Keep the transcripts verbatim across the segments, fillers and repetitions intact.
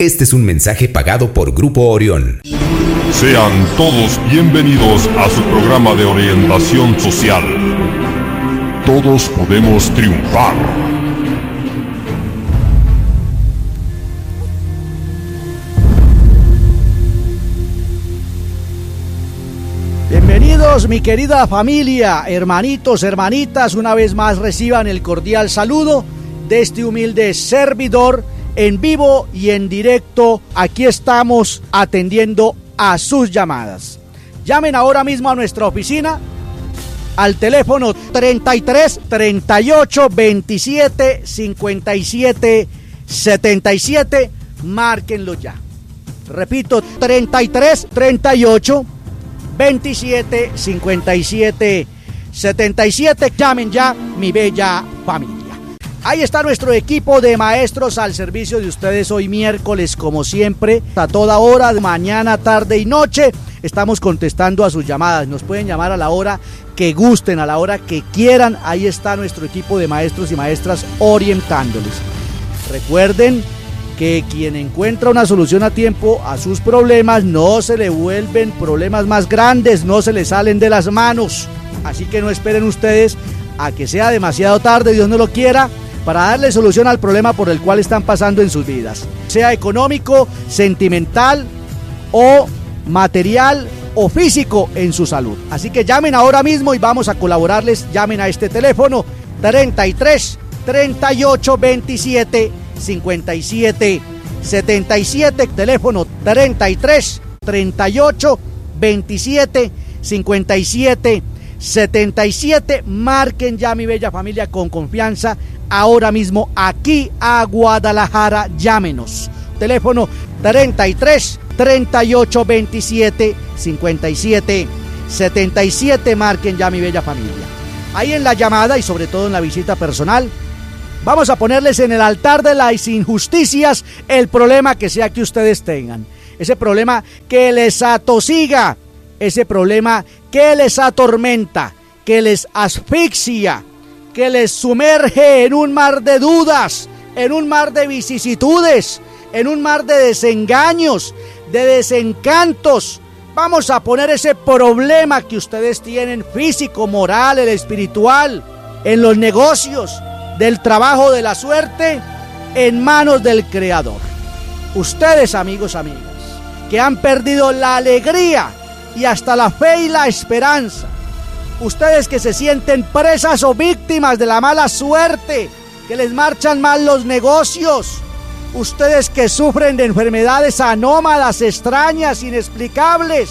Este es un mensaje pagado por Grupo Orión. Sean todos bienvenidos a su programa de orientación social. Todos podemos triunfar. Bienvenidos, mi querida familia, hermanitos, hermanitas, una vez más reciban el cordial saludo de este humilde servidor en vivo y en directo. Aquí estamos atendiendo a sus llamadas. Llamen ahora mismo a nuestra oficina al teléfono treinta y tres, treinta y ocho, veintisiete, cincuenta y siete, setenta y siete. Márquenlo ya. Repito, treinta y tres, treinta y ocho, veintisiete, cincuenta y siete, setenta y siete. Llamen ya, mi bella familia. Ahí está nuestro equipo de maestros al servicio de ustedes hoy miércoles, como siempre, a toda hora, mañana, tarde y noche. Estamos contestando a sus llamadas. Nos pueden llamar a la hora que gusten, a la hora que quieran. Ahí está nuestro equipo de maestros y maestras orientándoles. Recuerden que quien encuentra una solución a tiempo a sus problemas no se le vuelven problemas más grandes, no se le salen de las manos. Así que no esperen ustedes a que sea demasiado tarde, Dios no lo quiera, para darle solución al problema por el cual están pasando en sus vidas, sea económico, sentimental o material o físico en su salud. Así que llamen ahora mismo y vamos a colaborarles. Llamen a este teléfono treinta y tres, treinta y ocho, veintisiete, cincuenta y siete, setenta y siete, teléfono treinta y tres, treinta y ocho, veintisiete, cincuenta y siete, setenta y siete. Marquen ya, mi bella familia, con confianza. Ahora mismo aquí a Guadalajara, llámenos. Teléfono treinta y tres, treinta y ocho, veintisiete, cincuenta y siete, setenta y siete. Marquen ya, mi bella familia. Ahí en la llamada y sobre todo en la visita personal, vamos a ponerles en el altar de las injusticias el problema que sea que ustedes tengan. Ese problema que les atosiga, ese problema que les atormenta, que les asfixia, que les sumerge en un mar de dudas, en un mar de vicisitudes, en un mar de desengaños, de desencantos. Vamos a poner ese problema que ustedes tienen, físico, moral, el espiritual, en los negocios, del trabajo, de la suerte, en manos del Creador. Ustedes, amigos, amigas, que han perdido la alegría y hasta la fe y la esperanza. Ustedes que se sienten presas o víctimas de la mala suerte, que les marchan mal los negocios. Ustedes que sufren de enfermedades anómalas, extrañas, inexplicables.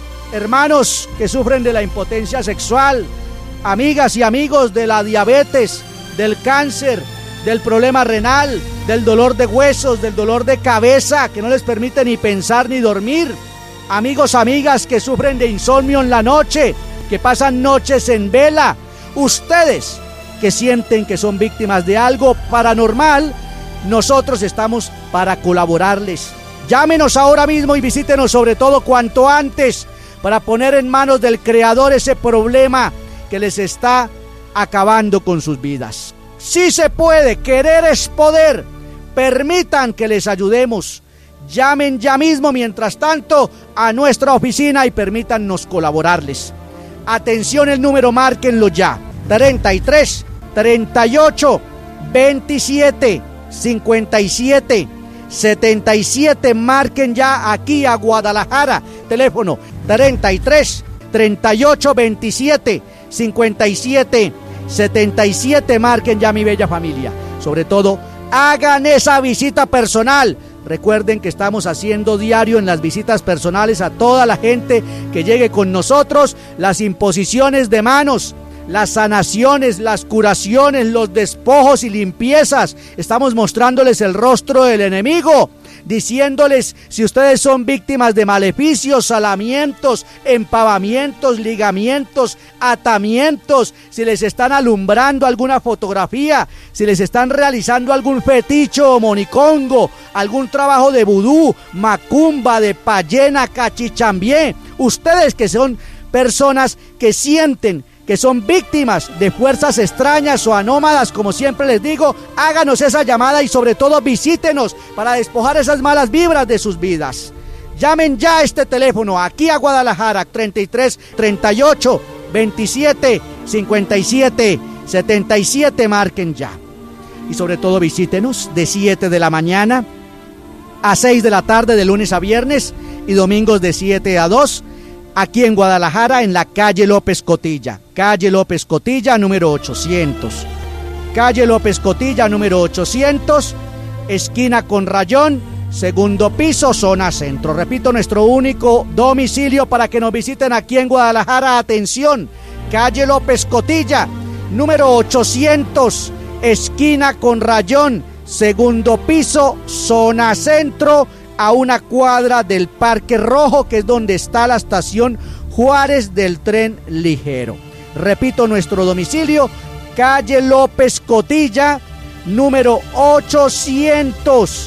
Hermanos que sufren de la impotencia sexual. Amigas y amigos de la diabetes, del cáncer, del problema renal, del dolor de huesos, del dolor de cabeza, que no les permite ni pensar ni dormir. Amigos, amigas que sufren de insomnio en la noche, que pasan noches en vela. Ustedes que sienten que son víctimas de algo paranormal, nosotros estamos para colaborarles. Llámenos ahora mismo y visítenos sobre todo cuanto antes para poner en manos del Creador ese problema que les está acabando con sus vidas. Sí se puede, querer es poder. Permitan que les ayudemos. Llamen ya mismo, mientras tanto, a nuestra oficina y permítannos colaborarles. Atención, el número, márquenlo ya. treinta y tres, treinta y ocho, veintisiete, cincuenta y siete, setenta y siete. Marquen ya aquí a Guadalajara. Teléfono treinta y tres, treinta y ocho, veintisiete, cincuenta y siete, setenta y siete. Marquen ya, mi bella familia. Sobre todo, hagan esa visita personal. Recuerden que estamos haciendo diario en las visitas personales a toda la gente que llegue con nosotros las imposiciones de manos, las sanaciones, las curaciones, los despojos y limpiezas. Estamos mostrándoles el rostro del enemigo, diciéndoles si ustedes son víctimas de maleficios, salamientos, empavamientos, ligamientos, atamientos, si les están alumbrando alguna fotografía, si les están realizando algún feticho o monicongo, algún trabajo de vudú, macumba, de payena, cachichambié. Ustedes que son personas que sienten que son víctimas de fuerzas extrañas o anómadas, como siempre les digo, háganos esa llamada y sobre todo visítenos para despojar esas malas vibras de sus vidas. Llamen ya a este teléfono aquí a Guadalajara, treinta y tres, treinta y ocho, veintisiete, cincuenta y siete, setenta y siete, marquen ya. Y sobre todo visítenos de siete de la mañana a seis de la tarde de lunes a viernes y domingos de siete a dos, aquí en Guadalajara, en la calle López Cotilla, calle López Cotilla número ochocientos, calle López Cotilla número ochocientos, esquina con Rayón, segundo piso, zona centro. Repito, nuestro único domicilio para que nos visiten aquí en Guadalajara, atención, calle López Cotilla número ochocientos, esquina con Rayón, segundo piso, zona centro, a una cuadra del Parque Rojo, que es donde está la estación Juárez del tren ligero. Repito, nuestro domicilio, calle López Cotilla, número ochocientos,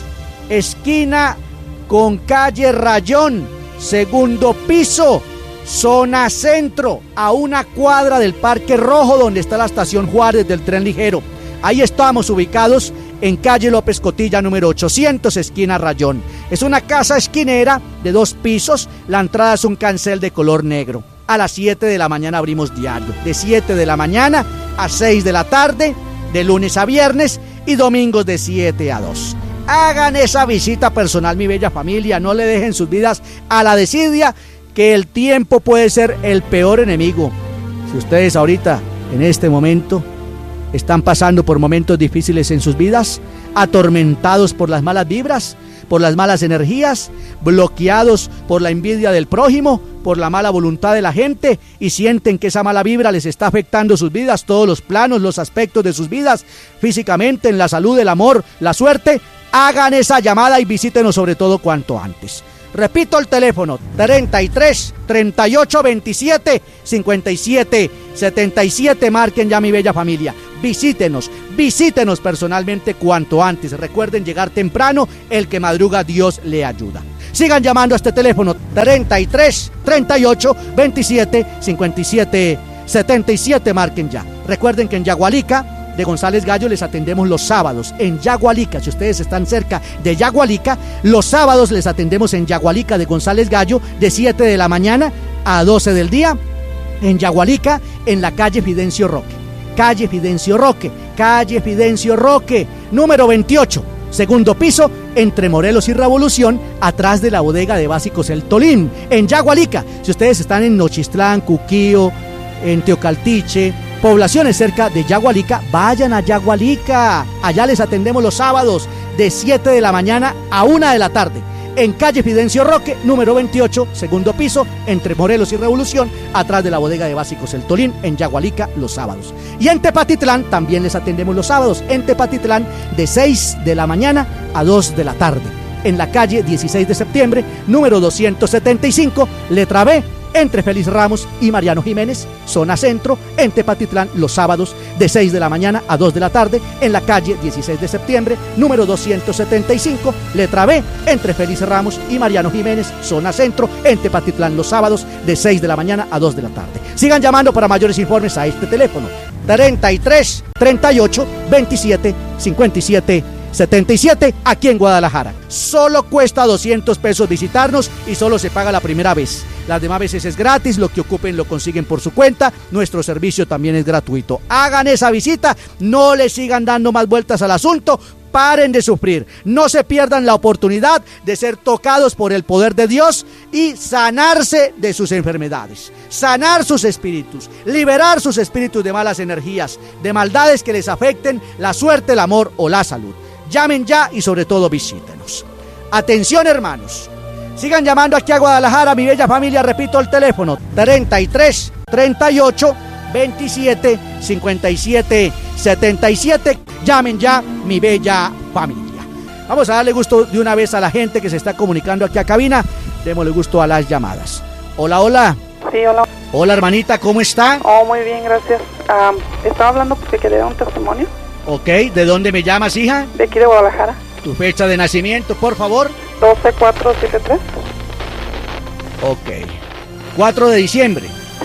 esquina con calle Rayón, segundo piso, zona centro, a una cuadra del Parque Rojo, donde está la estación Juárez del tren ligero. Ahí estamos ubicados en calle López Cotilla número ochocientos, esquina Rayón. Es una casa esquinera de dos pisos, la entrada es un cancel de color negro. A las siete de la mañana abrimos diario, de siete de la mañana a seis de la tarde, de lunes a viernes y domingos de siete a dos. Hagan esa visita personal, mi bella familia, no le dejen sus vidas a la desidia, que el tiempo puede ser el peor enemigo. Si ustedes ahorita, en este momento, están pasando por momentos difíciles en sus vidas, atormentados por las malas vibras, por las malas energías, bloqueados por la envidia del prójimo, por la mala voluntad de la gente, y sienten que esa mala vibra les está afectando sus vidas, todos los planos, los aspectos de sus vidas, físicamente, en la salud, el amor, la suerte, hagan esa llamada y visítenos sobre todo cuanto antes. Repito el teléfono, treinta y tres, treinta y ocho, veintisiete, cincuenta y siete, setenta y siete, marquen ya, mi bella familia. Visítenos, visítenos personalmente cuanto antes. Recuerden llegar temprano, el que madruga Dios le ayuda. Sigan llamando a este teléfono, treinta y tres, treinta y ocho, veintisiete, cincuenta y siete, setenta y siete, marquen ya. Recuerden que en Yagualica de González Gallo les atendemos los sábados en Yagualica. Si ustedes están cerca de Yagualica, los sábados les atendemos en Yagualica de González Gallo de siete de la mañana a doce del día, en Yagualica, en la calle Fidencio Roque, calle Fidencio Roque, calle Fidencio Roque, número veintiocho, segundo piso, entre Morelos y Revolución, atrás de la bodega de básicos El Tolín, en Yagualica. Si ustedes están en Nochistlán, Cuquío, en Teocaltiche, poblaciones cerca de Yagualica, vayan a Yagualica. Allá les atendemos los sábados de siete de la mañana a una de la tarde, en calle Fidencio Roque, número veintiocho, segundo piso, entre Morelos y Revolución, atrás de la bodega de básicos El Tolín, en Yagualica, los sábados. Y en Tepatitlán también les atendemos los sábados, en Tepatitlán de seis de la mañana a dos de la tarde, en la calle dieciséis de septiembre, número doscientos setenta y cinco, letra B, entre Félix Ramos y Mariano Jiménez, zona centro, en Tepatitlán, los sábados de seis de la mañana a dos de la tarde, en la calle dieciséis de septiembre, número doscientos setenta y cinco, letra B, entre Félix Ramos y Mariano Jiménez, zona centro, en Tepatitlán, los sábados de seis de la mañana a dos de la tarde. Sigan llamando para mayores informes a este teléfono, treinta y tres, treinta y ocho, veintisiete, cincuenta y siete, setenta y siete, aquí en Guadalajara. Solo cuesta doscientos pesos visitarnos y solo se paga la primera vez. Las demás veces es gratis, lo que ocupen lo consiguen por su cuenta. Nuestro servicio también es gratuito. Hagan esa visita, no le sigan dando más vueltas al asunto. Paren de sufrir, no se pierdan la oportunidad de ser tocados por el poder de Dios y sanarse de sus enfermedades, sanar sus espíritus, liberar sus espíritus de malas energías, de maldades que les afecten la suerte, el amor o la salud. Llamen ya y sobre todo visítenos. Atención, hermanos, sigan llamando aquí a Guadalajara, mi bella familia. Repito el teléfono, treinta y tres, treinta y ocho, veintisiete, cincuenta y siete, setenta y siete. Llamen ya, mi bella familia. Vamos a darle gusto de una vez a la gente que se está comunicando aquí a cabina. Démosle gusto a las llamadas. Hola, hola. Sí, hola. Hola, hermanita, ¿cómo está? Oh, muy bien, gracias. Um, estaba hablando porque quería dar un testimonio. Ok, ¿de dónde me llamas, hija? De aquí de Guadalajara. Tu fecha de nacimiento, por favor. doce cuatro setenta y tres. Ok. cuatro de diciembre. Sí.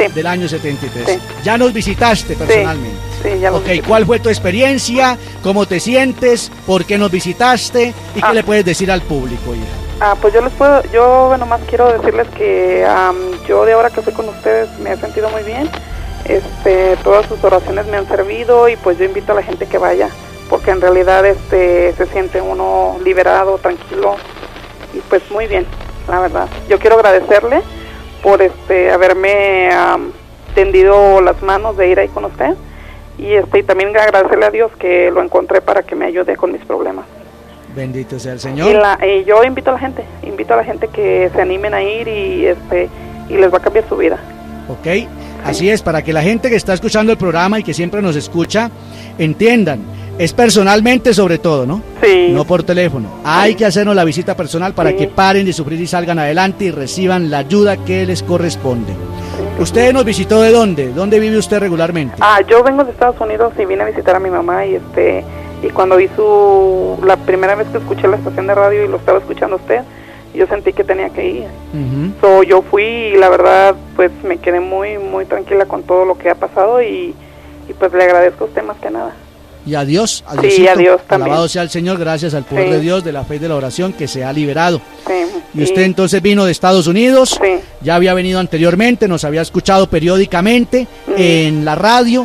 Sí. Del año setenta y tres. Sí. Ya nos visitaste personalmente. Sí, sí, ya lo Ok, visité. ¿cuál fue tu experiencia? ¿Cómo te sientes? ¿Por qué nos visitaste? ¿Y Ah. qué le puedes decir al público, hija? Ah, pues yo les puedo, yo nomás quiero decirles que um, yo de ahora que fui con ustedes me he sentido muy bien. Este, todas sus oraciones me han servido y pues yo invito a la gente que vaya, porque en realidad este se siente uno liberado, tranquilo y pues muy bien, la verdad. Yo quiero agradecerle por este haberme um, tendido las manos de ir ahí con usted y este y también agradecerle a Dios que lo encontré para que me ayude con mis problemas. Bendito sea el Y, Señor. la, y yo invito a la gente, invito a la gente que se animen a ir y este y les va a cambiar su vida. Ok, así es, para que la gente que está escuchando el programa y que siempre nos escucha, entiendan, es personalmente sobre todo, ¿no? Sí. No por teléfono. Hay que hacernos la visita personal para Sí. que paren de sufrir y salgan adelante y reciban la ayuda que les corresponde. Sí. ¿Usted nos visitó de dónde? ¿Dónde vive usted regularmente? Ah, yo vengo de Estados Unidos y vine a visitar a mi mamá y este y cuando vi su la primera vez que escuché la estación de radio y lo estaba escuchando a usted, yo sentí que tenía que ir. Ujú. So, yo fui y la verdad pues me quedé muy muy tranquila con todo lo que ha pasado y, y pues le agradezco a usted más que nada. Y a Dios, a Sí, Diosito. a Dios también. Alabado sea el Señor, gracias al poder Sí. de Dios, de la fe y de la oración que se ha liberado. Sí. Y usted entonces vino de Estados Unidos, Sí. ya había venido anteriormente, nos había escuchado periódicamente Mm. en la radio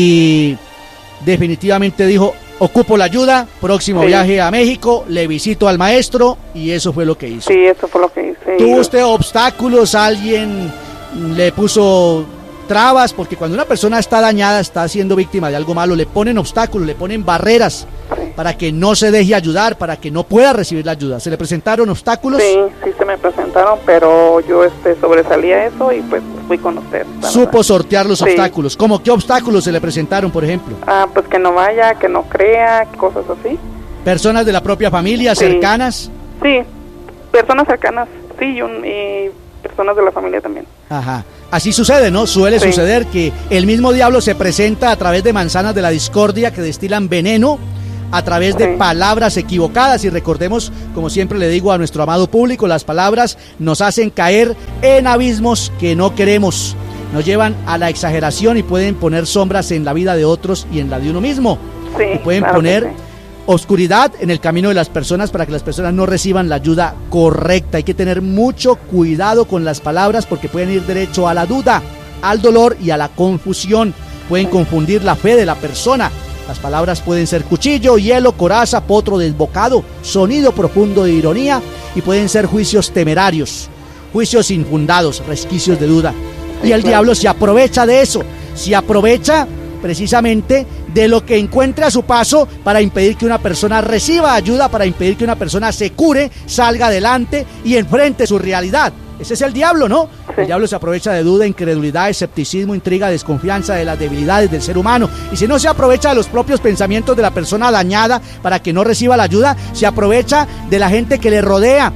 y definitivamente dijo, ocupo la ayuda, próximo Sí. viaje a México, le visito al maestro y eso fue lo que hizo. Sí, eso fue lo que hice. ¿Tuvo usted obstáculos? ¿Alguien le puso trabas? Porque cuando una persona está dañada, está siendo víctima de algo malo, le ponen obstáculos, le ponen barreras Sí. para que no se deje ayudar, para que no pueda recibir la ayuda. ¿Se le presentaron obstáculos? Sí, sí se me presentaron, pero yo este sobresalí a eso y pues fui con usted. la Supo verdad. sortear los Sí. obstáculos. ¿Cómo qué obstáculos se le presentaron, por ejemplo? Ah, pues que no vaya, que no crea, cosas así. ¿Personas de la propia familia, Sí. cercanas? Sí, personas cercanas, sí, y, un, y personas de la familia también. Ajá. Así sucede, ¿no? Suele Sí. suceder que el mismo diablo se presenta a través de manzanas de la discordia que destilan veneno, a través de Sí. palabras equivocadas. Y recordemos, como siempre le digo a nuestro amado público, las palabras nos hacen caer en abismos que no queremos. Nos llevan a la exageración y pueden poner sombras en la vida de otros y en la de uno mismo. Sí, Y pueden claro que poner sí. oscuridad en el camino de las personas para que las personas no reciban la ayuda correcta. Hay que tener mucho cuidado con las palabras porque pueden ir derecho a la duda, al dolor y a la confusión. Pueden confundir la fe de la persona. Las palabras pueden ser cuchillo, hielo, coraza, potro desbocado, sonido profundo de ironía y pueden ser juicios temerarios, juicios infundados, resquicios de duda. Y el claro. diablo se aprovecha de eso, se aprovecha precisamente de lo que encuentre a su paso para impedir que una persona reciba ayuda, para impedir que una persona se cure, salga adelante y enfrente su realidad. Ese es el diablo, ¿no? Sí. El diablo se aprovecha de duda, incredulidad, escepticismo, intriga, desconfianza de las debilidades del ser humano. Y si no se aprovecha de los propios pensamientos de la persona dañada para que no reciba la ayuda, se aprovecha de la gente que le rodea.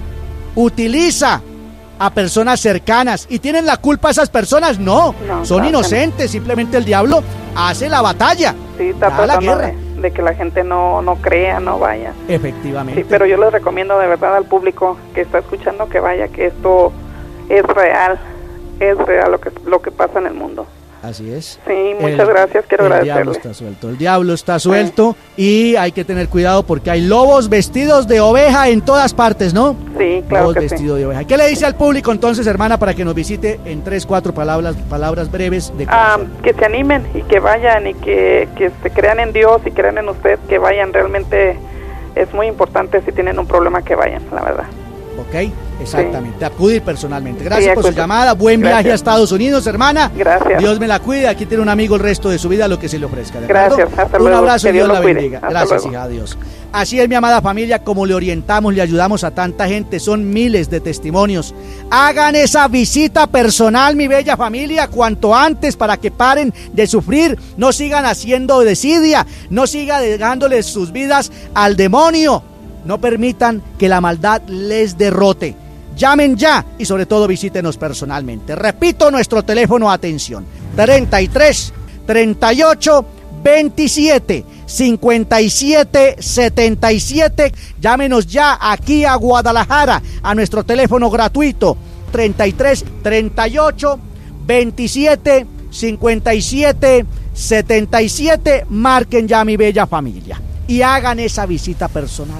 Utiliza a personas cercanas. ¿Y tienen la culpa esas personas? No, No, son claro que inocentes. Simplemente el diablo hace la batalla. Sí, está da la tratando guerra. de, de que la gente no, no crea, no vaya. Efectivamente. Sí, pero yo les recomiendo de verdad al público que está escuchando que vaya, que esto es real, es real lo que lo que pasa en el mundo. Así es. Sí, muchas gracias, quiero el agradecerle. diablo está suelto, el diablo está suelto y hay que tener cuidado porque hay lobos vestidos de oveja en todas partes, ¿no? Sí, claro Lobos que sí. vestidos de oveja. ¿Qué le dice al público entonces, hermana, para que nos visite en tres, cuatro palabras, palabras breves de Ah, corazón? que se animen y que vayan y que, que se crean en Dios y crean en usted, que vayan, realmente es muy importante si tienen un problema que vayan, la verdad. Ok, exactamente, acudir personalmente. Gracias Sí, por su acudir. llamada, buen viaje Gracias. a Estados Unidos, hermana. Gracias. Dios me la cuide, aquí tiene un amigo el resto de su vida, lo que se le ofrezca. ¿de acuerdo? Gracias, hasta Un luego. abrazo Que y Dios Dios lo la cuide. bendiga. Hasta Gracias, luego. hija, adiós. Así es, mi amada familia, como le orientamos, le ayudamos a tanta gente, son miles de testimonios. Hagan esa visita personal, mi bella familia, cuanto antes para que paren de sufrir, no sigan haciendo desidia, no sigan dejándoles sus vidas al demonio. No permitan que la maldad les derrote. Llamen ya y sobre todo visítenos personalmente. Repito nuestro teléfono, atención, treinta y tres, treinta y ocho, veintisiete, cincuenta y siete, setenta y siete. Llámenos ya aquí a Guadalajara a nuestro teléfono gratuito treinta y tres, treinta y ocho, veintisiete, cincuenta y siete, setenta y siete. Marquen ya, mi bella familia, y hagan esa visita personal.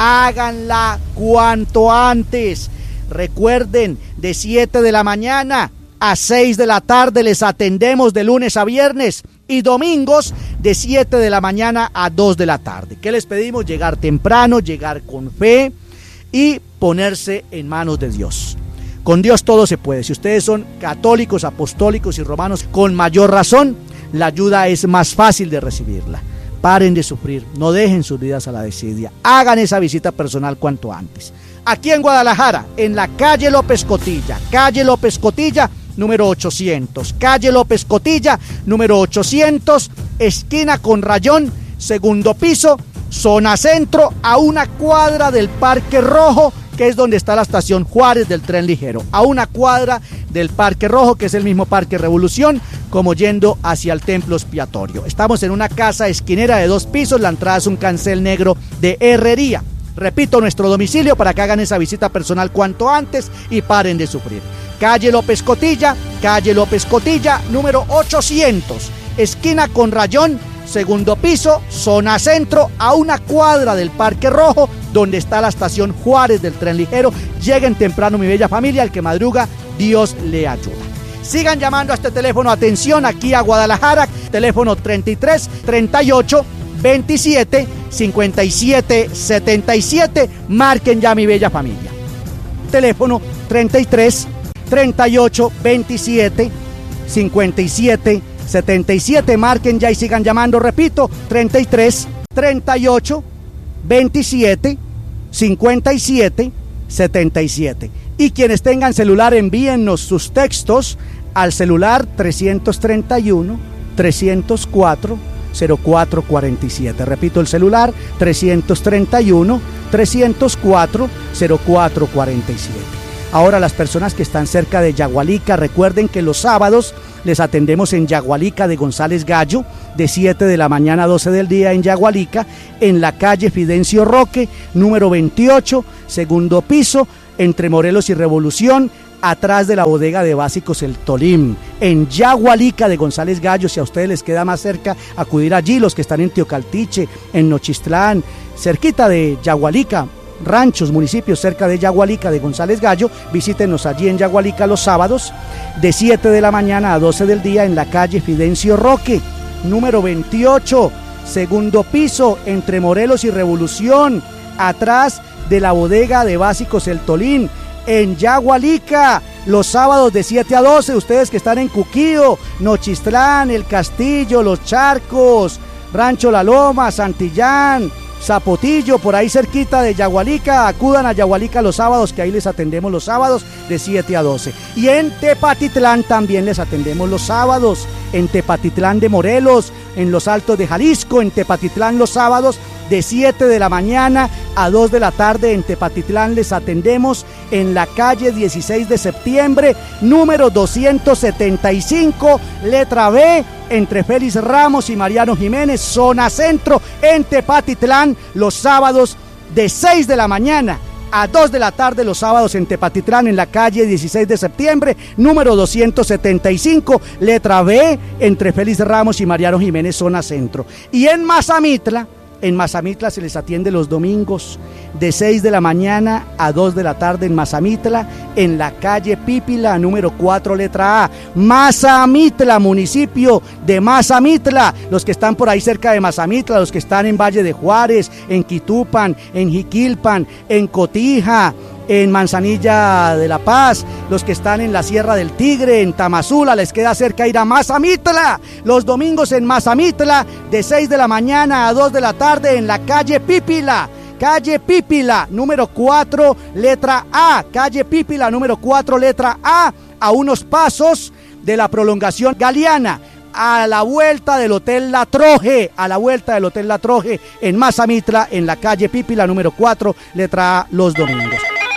Háganla cuanto antes. Recuerden, de siete de la mañana a seis de la tarde les atendemos de lunes a viernes, y domingos de siete de la mañana a dos de la tarde. ¿Qué les pedimos? Llegar temprano, llegar con fe y ponerse en manos de Dios. Con Dios todo se puede. Si ustedes son católicos, apostólicos y romanos, con mayor razón, la ayuda es más fácil de recibirla. Paren de sufrir, no dejen sus vidas a la desidia. Hagan esa visita personal cuanto antes. Aquí en Guadalajara, en la calle López Cotilla, calle López Cotilla, número ochocientos, calle López Cotilla, número ochocientos, esquina con Rayón, segundo piso, zona centro, a una cuadra del Parque Rojo, que es donde está la estación Juárez del tren ligero, a una cuadra del Parque Rojo, que es el mismo Parque Revolución, como yendo hacia el templo expiatorio. Estamos en una casa esquinera de dos pisos, la entrada es un cancel negro de herrería. Repito, nuestro domicilio para que hagan esa visita personal cuanto antes y paren de sufrir. Calle López Cotilla, calle López Cotilla, número ochocientos, esquina con Rayón, segundo piso, zona centro, a una cuadra del Parque Rojo, donde está la estación Juárez del tren ligero. Lleguen temprano, mi bella familia, el que madruga, Dios le ayuda. Sigan llamando a este teléfono, atención, aquí a Guadalajara, teléfono treinta y tres, treinta y ocho, veintisiete, cincuenta y siete, setenta y siete. Marquen ya, mi bella familia. Teléfono treinta y tres, treinta y ocho, veintisiete, cincuenta y siete, setenta y siete. Marquen ya y sigan llamando. Repito, treinta y tres, treinta y ocho, veintisiete, cincuenta y siete, setenta y siete. Y quienes tengan celular, envíennos sus textos al celular trescientos treinta y uno, trescientos cuatro, cero cuatro cuarenta y siete. Repito, el celular trescientos treinta y uno, trescientos cuatro, cero cuatro cuarenta y siete. Ahora, las personas que están cerca de Yagualica, recuerden que los sábados les atendemos en Yagualica de González Gallo, de siete de la mañana a doce del día en Yagualica, en la calle Fidencio Roque, número veintiocho, segundo piso, entre Morelos y Revolución, atrás de la bodega de básicos El Tolim, en Yagualica de González Gallo. Si a ustedes les queda más cerca acudir allí, los que están en Teocaltiche, en Nochistlán, cerquita de Yagualica, ranchos, municipios cerca de Yagualica de González Gallo, visítenos allí en Yagualica los sábados, de siete de la mañana a doce del día, en la calle Fidencio Roque, número veintiocho, segundo piso, entre Morelos y Revolución, atrás de la bodega de básicos El Tolín, en Yagualica, los sábados de siete a doce. Ustedes que están en Cuquío, Nochistlán, El Castillo, Los Charcos, Rancho La Loma, Santillán, Zapotillo, por ahí cerquita de Yagualica, acudan a Yagualica los sábados, que ahí les atendemos los sábados de siete a doce. Y en Tepatitlán también les atendemos los sábados, en Tepatitlán de Morelos, en los Altos de Jalisco, en Tepatitlán los sábados de siete de la mañana a dos de la tarde. En Tepatitlán les atendemos en la calle dieciséis de septiembre, número doscientos setenta y cinco, letra B, entre Félix Ramos y Mariano Jiménez, zona centro, en Tepatitlán, los sábados de seis de la mañana a dos de la tarde, los sábados en Tepatitlán, en la calle dieciséis de septiembre, número doscientos setenta y cinco, letra B, entre Félix Ramos y Mariano Jiménez, zona centro. Y en Mazamitla, en Mazamitla se les atiende los domingos de seis de la mañana a dos de la tarde en Mazamitla, en la calle Pípila, número cuatro, letra A. Mazamitla, municipio de Mazamitla. Los que están por ahí cerca de Mazamitla, los que están en Valle de Juárez, en Quitupan, en Jiquilpan, en Cotija, en Manzanilla de la Paz, los que están en la Sierra del Tigre, en Tamazula, les queda cerca ir a Mazamitla. Los domingos en Mazamitla, de seis de la mañana a dos de la tarde, en la calle Pípila. Calle Pípila, número cuatro, letra A. Calle Pípila, número cuatro, letra A, a unos pasos de la prolongación Galeana, a la vuelta del Hotel La Troje, a la vuelta del Hotel La Troje, en Mazamitla, en la calle Pípila, número cuatro, letra A, los domingos.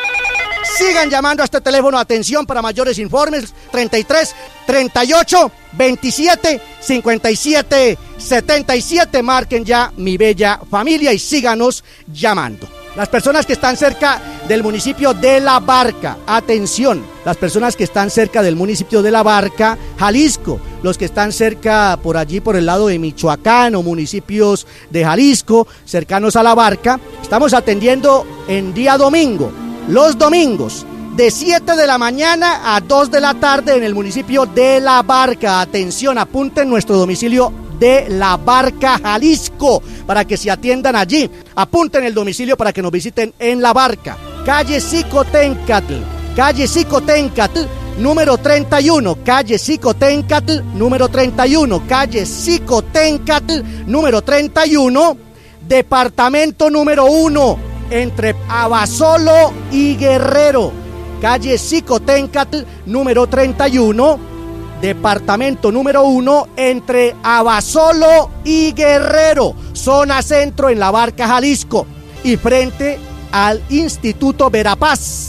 Sigan llamando a este teléfono, atención, para mayores informes, treinta y tres, treinta y ocho, veintisiete, cincuenta y siete, setenta y siete. Marquen ya, mi bella familia, y síganos llamando. Las personas que están cerca del municipio de La Barca, atención, las personas que están cerca del municipio de La Barca, Jalisco, los que están cerca por allí por el lado de Michoacán o municipios de Jalisco, cercanos a La Barca, estamos atendiendo en día domingo, los domingos, de siete de la mañana a dos de la tarde en el municipio de La Barca. Atención, apunten nuestro domicilio de La Barca, Jalisco, para que se atiendan allí. Apunten el domicilio para que nos visiten en La Barca. Calle Xicoténcatl, calle Xicoténcatl, número treinta y uno, calle Xicoténcatl, número treinta y uno, calle Xicoténcatl, número treinta y uno, departamento número uno, entre Abasolo y Guerrero. Calle Xicoténcatl, número treinta y uno, departamento número uno, entre Abasolo y Guerrero, zona centro en La Barca, Jalisco, y frente al Instituto Verapaz.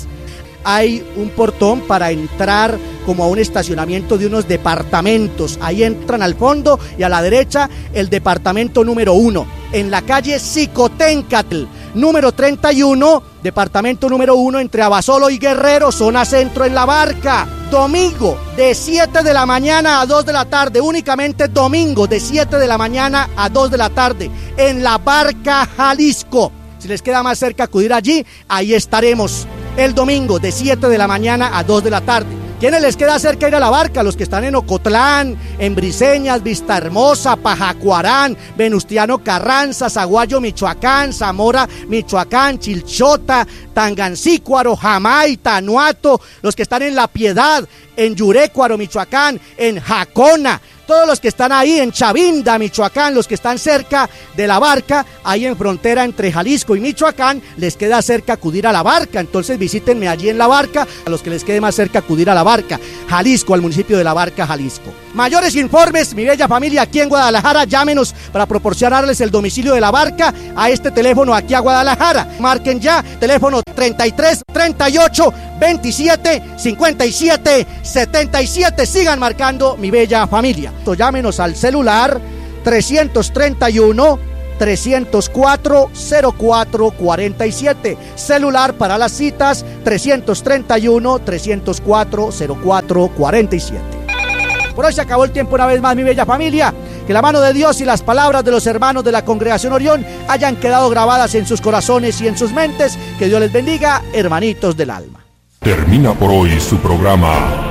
Hay un portón para entrar como a un estacionamiento de unos departamentos. Ahí entran al fondo y a la derecha el departamento número uno, en la calle Xicoténcatl, número treinta y uno, departamento número uno, entre Abasolo y Guerrero, zona centro en La Barca. Domingo de siete de la mañana a dos de la tarde, únicamente domingo de siete de la mañana a dos de la tarde en La Barca, Jalisco. Si les queda más cerca acudir allí, ahí estaremos el domingo de siete de la mañana a dos de la tarde. ¿Quiénes les queda cerca ir a La Barca? Los que están en Ocotlán, en Briseñas, Vista Hermosa, Pajacuarán, Venustiano Carranza, Zaguayo, Michoacán, Zamora, Michoacán, Chilchota, Tangancícuaro, Jamay, Tanuato, los que están en La Piedad, en Yurécuaro, Michoacán, en Jacona, todos los que están ahí en Chavinda, Michoacán, los que están cerca de La Barca, ahí en frontera entre Jalisco y Michoacán, les queda cerca acudir a La Barca. Entonces visítenme allí en La Barca, a los que les quede más cerca acudir a La Barca, Jalisco, al municipio de La Barca, Jalisco. Mayores informes, mi bella familia, aquí en Guadalajara, llámenos para proporcionarles el domicilio de La Barca a este teléfono aquí a Guadalajara. Marquen ya, teléfono treinta y tres, treinta y ocho, veintisiete, cincuenta y siete, setenta y siete. Sigan marcando, mi bella familia. Llámenos al celular trescientos treinta y uno, trescientos cuatro, cero cuatro cuarenta y siete. Celular para las citas trescientos treinta y uno, trescientos cuatro, cero cuatro cuarenta y siete. Por hoy se acabó el tiempo una vez más, mi bella familia. Que la mano de Dios y las palabras de los hermanos de la Congregación Orión hayan quedado grabadas en sus corazones y en sus mentes. Que Dios les bendiga, hermanitos del alma. Termina por hoy su programa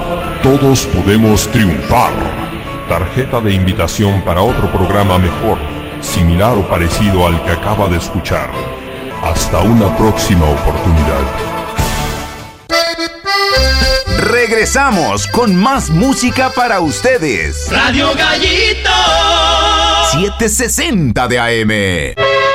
Todos Podemos Triunfar. Tarjeta de invitación para otro programa mejor, similar o parecido al que acaba de escuchar. Hasta una próxima oportunidad. Regresamos con más música para ustedes. Radio Gallito setecientos sesenta de A M.